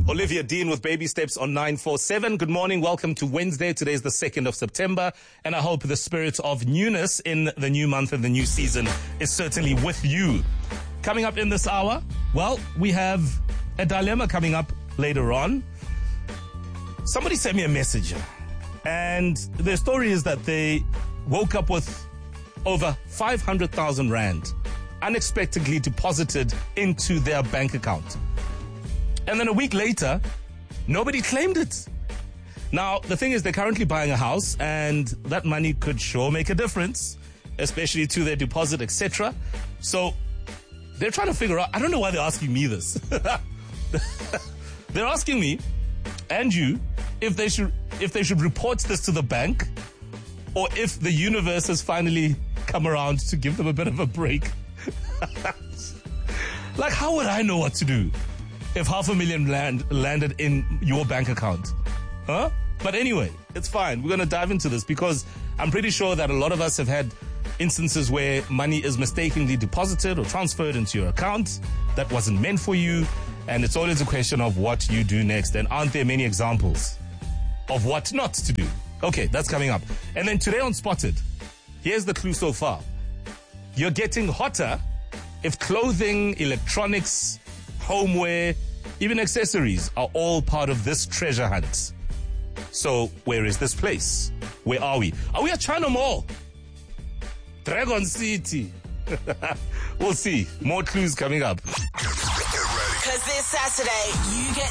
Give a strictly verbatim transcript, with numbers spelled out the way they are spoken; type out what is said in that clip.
Olivia Dean with Baby Steps on nine four seven. Good morning. Welcome to Wednesday. Today is the second of September. And I hope the spirit of newness in the new month and the new season is certainly with you. Coming up in this hour, well, we have a dilemma coming up later on. Somebody sent me a message. And their story is that they woke up with over five hundred thousand rand unexpectedly deposited into their bank account. And then a week later, nobody claimed it. Now, the thing is, they're currently buying a house, and that money could sure make a difference, especially to their deposit, et cetera. So they're trying to figure out, I don't know why they're asking me this. They're asking me and you if they should if they should report this to the bank, or if the universe has finally come around to give them a bit of a break. Like, how would I know what to do if half a million land landed in your bank account? Huh? But anyway, it's fine. We're going to dive into this because I'm pretty sure that a lot of us have had instances where money is mistakenly deposited or transferred into your account that wasn't meant for you. And it's always a question of what you do next. And aren't there many examples of what not to do? Okay, that's coming up. And then today on Spotted, here's the clue so far. You're getting hotter if clothing, electronics, homeware, even accessories are all part of this treasure hunt. So where is this place? Where are we? Are we at China Mall? Dragon City? We'll see. More clues coming up. Because this Saturday, you get